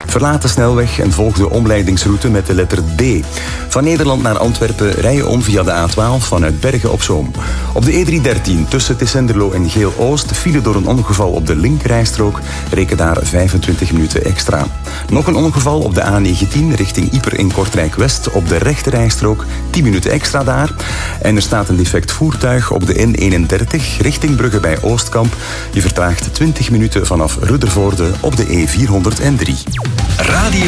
Verlaat de snelweg en volg de omleidingsroute met de letter D. Van Nederland naar Antwerpen rij je om via de A12 vanuit Bergen op Zoom. Op de E313 tussen Tessenderlo en Geel-Oost file door een ongeval op de linkerrijstrook. Reken daar 25 minuten extra. Nog een ongeval op de A19 richting Ieper in Kortrijk-West op de rechterrijstrook. 10 minuten extra daar. En er staat een defect voertuig op de N31 richting Brugge bij Oostkamp. Je vertraagt 20 minuten vanaf Ruddervoorde op de E403. Radio